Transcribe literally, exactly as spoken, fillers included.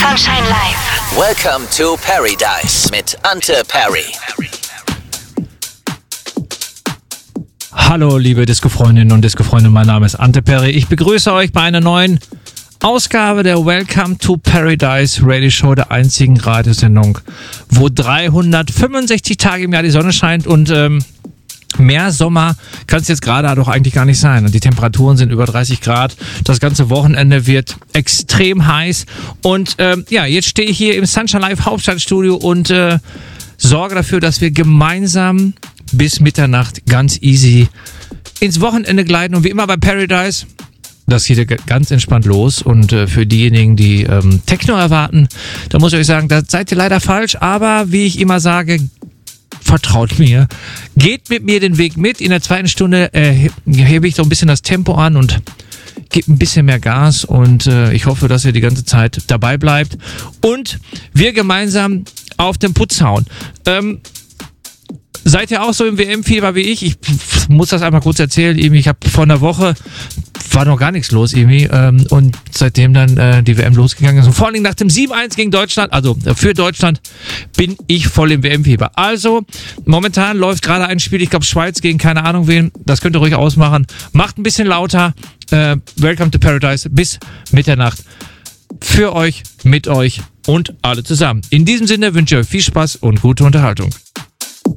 Sunshine Live. Welcome to Paradise mit Ante Perry. Hallo liebe Disco-Freundinnen und Disco-Freunde, mein Name ist Ante Perry. Ich begrüße euch bei einer neuen Ausgabe der Welcome to Paradise Radio Show, der einzigen Radiosendung, wo dreihundertfünfundsechzig Tage im Jahr die Sonne scheint und ähm, mehr Sommer kann es jetzt gerade doch eigentlich gar nicht sein. Und die Temperaturen sind über dreißig Grad. Das ganze Wochenende wird extrem heiß. Und ähm, ja, jetzt stehe ich hier im Sunshine Live Hauptstadtstudio und äh, sorge dafür, dass wir gemeinsam bis Mitternacht ganz easy ins Wochenende gleiten. Und wie immer bei Paradise, das geht ja ganz entspannt los. Und äh, für diejenigen, die ähm, Techno erwarten, da muss ich euch sagen, da seid ihr leider falsch. Aber wie ich immer sage, vertraut mir, geht mit mir den Weg mit. In der zweiten Stunde äh, hebe ich so ein bisschen das Tempo an und gebe ein bisschen mehr Gas und äh, ich hoffe, dass ihr die ganze Zeit dabei bleibt und wir gemeinsam auf den Putz hauen. Ähm, seid ihr auch so im W M-Fieber wie ich? Ich muss das einmal kurz erzählen. Ich habe vor einer Woche war noch gar nichts los irgendwie ähm, und seitdem dann äh, die W M losgegangen ist und vor allem nach dem sieben eins gegen Deutschland, also äh, für Deutschland, bin ich voll im W M-Fieber. Also momentan läuft gerade ein Spiel, ich glaube Schweiz gegen keine Ahnung wen, das könnt ihr ruhig ausmachen. Macht ein bisschen lauter. Äh, Welcome to Paradise bis Mitternacht. Für euch, mit euch und alle zusammen. In diesem Sinne wünsche ich euch viel Spaß und gute Unterhaltung.